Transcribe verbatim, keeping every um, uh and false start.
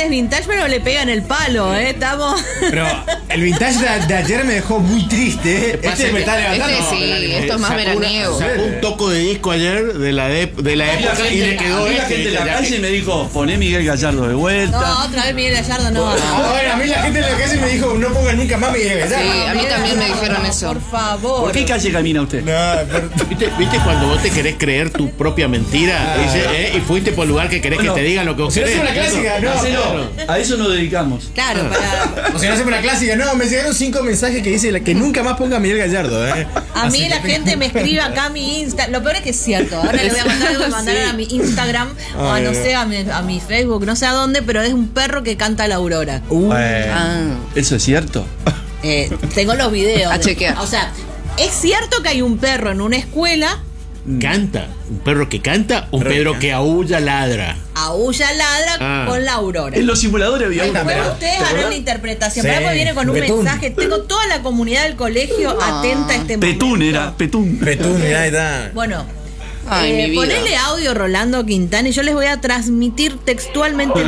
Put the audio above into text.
es vintage, pero le pegan el palo, ¿eh? Estamos. Pero el vintage de, de ayer me dejó muy triste. ¿eh? Este me está levantando. Este sí, esto es más veraniego. Sacó un toco de disco ayer de la, de, de la época y le quedó a mí la este. gente en la calle me dijo, poné Miguel Gallardo de vuelta. No, otra vez Miguel Gallardo, no. Ah, bueno, a mí la gente en la calle me dijo, no pongan nunca más Miguel Gallardo. Sí, a mí también me dijeron eso. Por favor. ¿Por qué calle camina usted? No, pero- ¿Viste, ¿Viste cuando vos te querés creer tu propia mentira? Ah. Dice, ¿eh? Y fuiste por el lugar que querés Bueno, que te digan lo que vos si no querés. hacemos la clásica, no. Hacelo. A eso nos dedicamos. Claro, para. O sea, no hacemos la clásica, no, me llegaron cinco mensajes que dice que nunca más ponga Miguel Gallardo, ¿eh? A mí Así la que- gente me escribe acá a mi Insta. Lo peor es que es cierto. Ahora le voy a mandar algo que mandaron a mi Instagram o a Ay, no no. sé, a mi, a mi Facebook, no sé a dónde, pero es un perro que canta la aurora. Uh, Ah, ¿Eso es cierto? Eh, tengo los videos. A chequear. O sea, es cierto que hay un perro en una escuela, Canta. Un perro que canta, un Perro que perro canta. que aúlla, ladra. aúlla, ladra Ah. con la aurora. En los simuladores había Ay, uno. bueno, pero- ustedes ¿te harán acordás? la interpretación. Sí, Pero después viene con un Betún. mensaje. Tengo toda la comunidad del colegio Ah. atenta a este momento. Petún era, Petún. Petún, mirá, ahí está. Bueno, Ay, eh, mi vida. ponele audio Rolando Quintana y yo les voy a transmitir textualmente